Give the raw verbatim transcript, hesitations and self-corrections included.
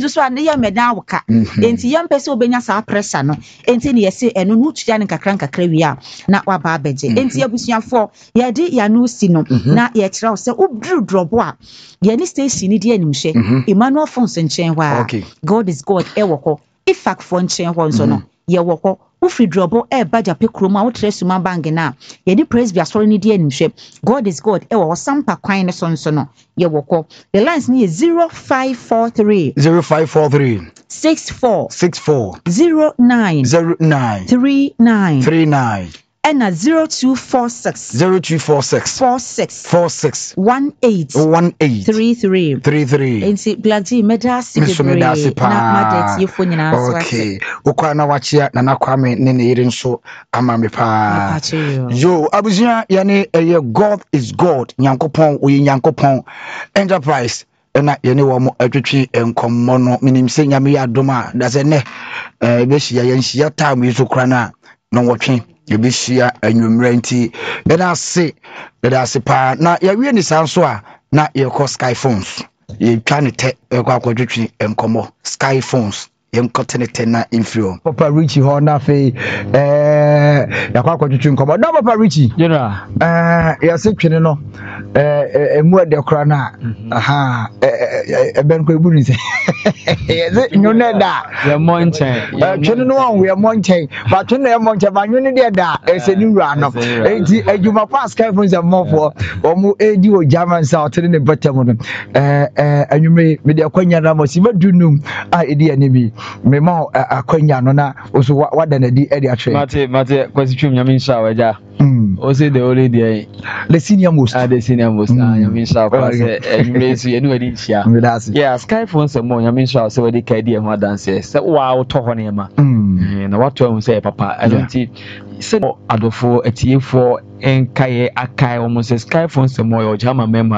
so an ya meda woka enti yam pese obenya sa pressure no enti ne yese eno no tuya ne kakra kakra wi a na wa ba abeje enti abusuafo ye de ya no si no na ye kira se obdru drobo a ye ni station ni de animhwe Emmanuel Fonse nchen wa God is God e woko ifak fo nchen ho nso no ye woko ufri drobo e baja pe kroma wo tre suma bang na ye ni praise bia sori ni de animhwe God is God e wo sampa kwan ne so nso no ye woko the lines ni zero five four three zero five four three six four six four zero nine zero nine three nine three nine and a zero two four six zero two four six four six four six one eight one eight three three three three. Enti Blaggy medasi bebre na madet yefo nyina so ate. Okay. Okwa na wachia na nakwame ne ne yire nso ama me pa. Yo abuzia yani eye God is God. Nyankopon oyi Nyankopon Enterprise na yene wo mo atwetwe enkommo no minim se nyame ya doma da se ne eh be hia ye nhia time yi so kra na no wotwe yebishia anwumra nti beda se beda se pa na yawie ni sanso a na ye call Sky Phones ye twa ne te e kwa kwadwetwe enkomo Sky Phones ye nkotenete na infio Papa Richie ho na fe eh ya kwa kwadwetwe enkomo da Papa Richie general eh ya se twene no eh emu ade kra na aha eh ben ko eburu nse ye ze nyone da ye monchen twene no wan we monchen ba twene ye monchen ba nyone de da ese ni wura no enti adwuma pass Sky Phones e mofo omu edi o German south ne batam no eh eh anwume me de akwanya na mo si madunum a edi anemi me ma akwanya no na oso wada na di edi atwe mate mate kwasi twum nyame nsha waja mm o say the only day the senior most ah the senior most nyame nsha kwasi anwume so ye no edi hia yeah Sky Phones e mo nyame nsha so wedi ka di e ho dance se wa auto ho ne ma mm na wato am say papa I don't see se adofo etiefo enkaye akai o mo se Sky Phones e mo yo jama member